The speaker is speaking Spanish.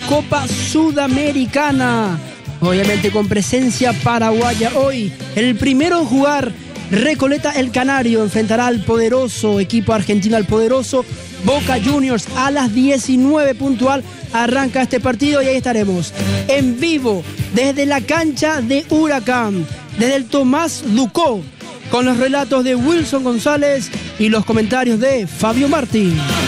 Copa Sudamericana. Obviamente con presencia paraguaya. Hoy, el primero en jugar, Recoleta El Canario enfrentará al poderoso equipo argentino, al poderoso Boca Juniors. A las 19 puntual arranca este partido y ahí estaremos en vivo desde la cancha de Huracán, desde el Tomás Ducó, con los relatos de Wilson González y los comentarios de Fabio Martín.